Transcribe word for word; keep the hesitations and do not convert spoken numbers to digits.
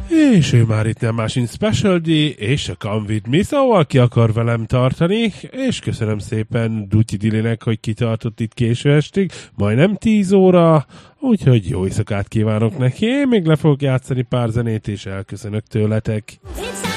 És ő már itt nem más, mint Special D, és a Come With Me, szóval ki akar velem tartani, és köszönöm szépen Dutyi Dilinek, hogy kitartott itt késő estig, majdnem tíz óra, úgyhogy jó éjszakát kívánok neki, én még le fogok játszani pár zenét, és elköszönök tőletek.